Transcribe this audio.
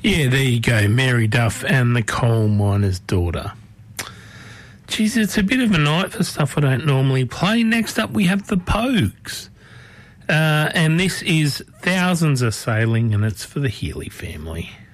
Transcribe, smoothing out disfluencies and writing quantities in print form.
Yeah, there you go. Mary Duff and the Coal Miner's Daughter. Geez, it's a bit of a night for stuff I don't normally play. Next up, we have the Pogues. And this is Thousands Are Sailing, and it's for the Healy family.